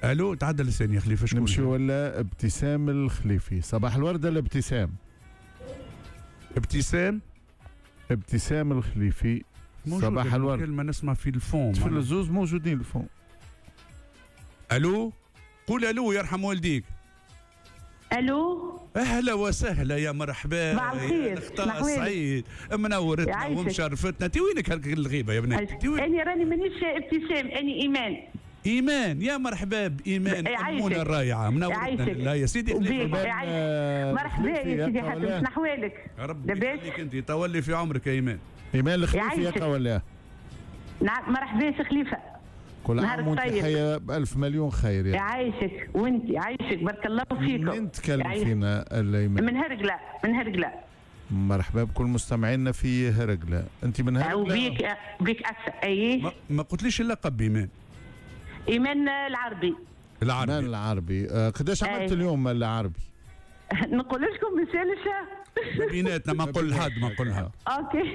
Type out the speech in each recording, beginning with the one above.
الو تعدل لساني يا خليفه. شكون نمشي ولا ابتسام الخليفي؟ صباح الورد الابتسام. ابتسام الخليفي. صباح الورد. كلمه نسمع في الفون في الزوز موجودين الفون. الو قول الو يرحم والديك. الو اهلا وسهلا يا مرحبا. مع الخير. الاخطاء سعيد منورتنا ومشرفتنا. انت وينك هلك الغيبه يا بنات؟ اني راني مانيش ابتسام، اني ايمان. يا مرحبا بايمان امونه الرائعه منورتنا. لا يا سيدي مرحبا يا سيدي حاتم. شنو احوالك؟ ربي يخليك انت تولي في عمرك يا ايمان. ايمان الخليفي يا ولا؟ نعم مرحبا سي خليفه. كل عام وانت حيه بألف مليون خير. يعيشك وانت يعيشك بارك الله فيكم. منين تكلم فينا الايمان؟ من هرقله. مرحبا بكل مستمعينا في هرقله. انت من هرقله؟ وبيك اكثر. اي ما قلتليش اللقب ايمان العربي. ايمان العربي. قداش عملت اليوم العربي؟ نقول لكم مثال بيناتنا ما نقول لحد اوكي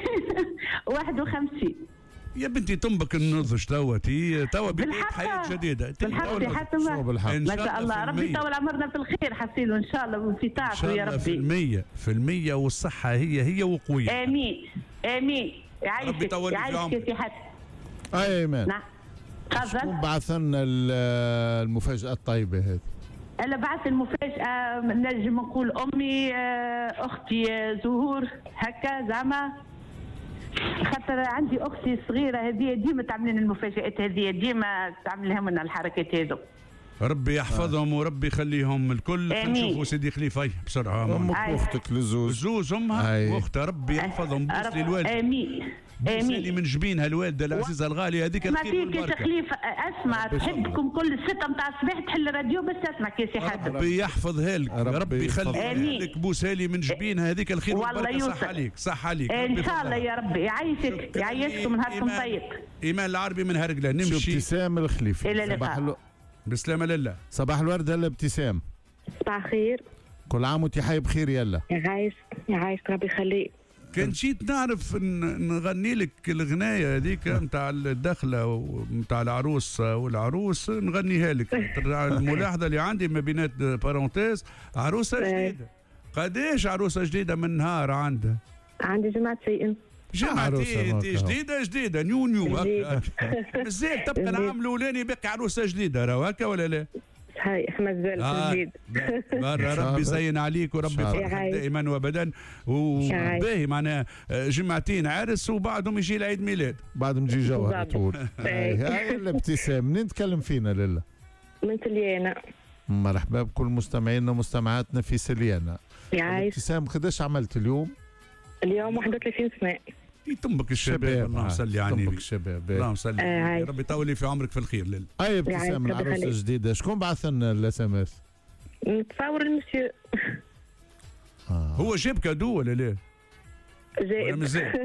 51. يا بنتي تنبك النضج توا بداية حياة جديدة. بالحق حتى ما شاء الله. ربي يطول عمرنا في الخير حسيلو ان شاء الله وفي طاعته يا ربي. في المية والصحة هي وقوية. امين. يعيشك يا سي حاتم. ايمان. نعم شكون بعث لنا المفاجأة الطيبة هذه؟ أنا بعث المفاجأة نجم نقول أمي أختي زهور هكا زعما، خاطر عندي أختي صغيرة هذه ديما تعمل المفاجآت هذه، ديما تعمل لهم الحركات هذو. ربي يحفظهم وربي يخليهم الكل. نشوفوا سيدي خليفه بسرعة. أمك وأختك زوز أمها وأختها ربي يحفظهم. بوس لي الوالد. آمين. اللي من جبينها الوالده العزيزه الغاليه هذيك ما فيك يا خليفه. اسمع تحبكم كل 6 نتاع الصباح تحل الراديو بس تسمعك يا سي حاتم. ربي يحفظها لك. ربي يخليها لك. بوسها لي من جبينها هذيك الخير والبركه. صح عليك ان شاء الله يا ربي. يعيشكم نهاركم طيب. ايمان العربي من هرقله. نمشي. ابتسام الخليفي. صباح بسلامه لله. صباح الورد الابتسام. صباح الخير. كل عام وانت حي بخير. يلا يعيش ربي يخليك. كان جيت نعرف نغني لك الغنايه هذيك نتاع الدخله ونتاع العروس والعروس نغنيها لك. الملاحظه اللي عندي ما بينات بارونتيز عروسه جديده. قداش عروسه جديده من نهار عندها؟ عندي جمعتين جديده نيو مازال تبقى العام الاولاني باقي عروسه جديده راهو هكا ولا لا؟ صحيح مازال جديد. ربي يزين عليك وربي يفرحك دائما وابدا. وباهي معناها جمعتين عرس وبعدهم يجي العيد ميلاد. بعدهم يجي جوهر على طول. هاي الابتسام. منين تكلم فينا لله؟ من سليانة. مرحبا بكل مستمعينا ومستمعاتنا في سليانة. ابتسام قداش عملت اليوم؟ اليوم 31 سنة. يتمك الشباب. اللهم صل على النبي. الشباب. اللهم صل. ربي يطول في عمرك في الخير لله. اي ابتسام العروسه الجديده. شكون بعث لنا الاس ام اس؟ نتصور المسيو. هو جاب كادو ولا لا؟ جاب.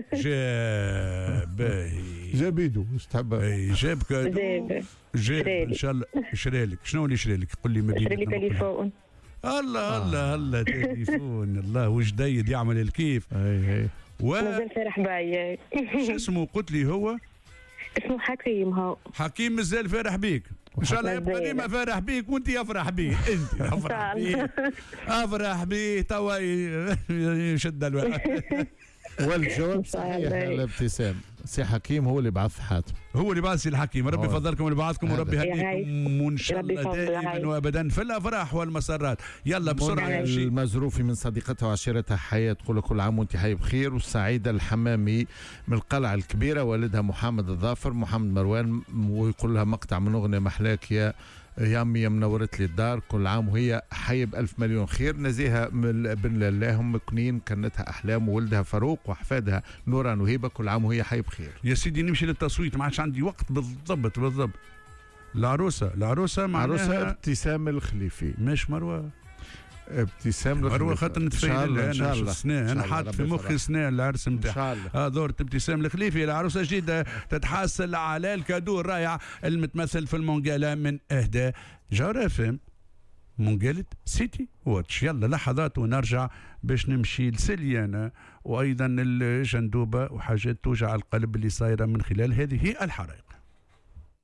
جاب يدو واش تحب؟ اي جاب كادو. جاب ان شاء الله. شرالك شنو اللي شرالك؟ قول لي ما بين. شرالي تليفون. الله تليفون. الله وجديد يعمل الكيف. اي مازال فرح باي. شو اسمه قلت لي؟ هو اسمه حكيم. هو حكيم مازال فرح بيك. ان شاء الله يبقى ديما فرح بيك وانت افرح بيه. انت افرح بيه توا يشد الواحد. والجواب صحيح الابتسام. سي حكيم هو اللي بعث حاتم. هو اللي بعث سي الحكيم. ربي يفضلكم واللي بعثكم وربي يهديكم وان شاء الله دائما وابدا في الافراح والمسرات. يلا بسرعه نمشي. المزروفي من صديقتها وعشيرتها حياه تقول كل عام وانت حي بخير. والسعيده الحمامي من القلعه الكبيره والدها محمد الظافر محمد مروان ويقول لها مقطع من اغنيه محلاك يا امي منورت لي الدار. كل عام وهي حي بألف مليون خير. نزيهه من بن لله هم كنين كانتها احلام وولدها فاروق واحفادها نوران وهيبه. كل عام وهي حي بخير. يا سيدي نمشي للتصويت ما عادش عندي وقت. بالضبط العروسه معناها عروسه ابتسام الخليفي مش مروه. ابتسام مروه خاطر نتفائل ان شاء الله. انا حاط في مخي سنه العرس نتاعها. دورة ابتسام الخليفي العروسه جديده تتحصل على الكادو الرائع المتمثل في المونجالا من اهداء جوهر FM مونجالة سيتي واتش. يلا لحظات ونرجع باش نمشي لسليانة وايضا الجندوبه وحاجات توجع القلب اللي صايره من خلال هذه الحرائق.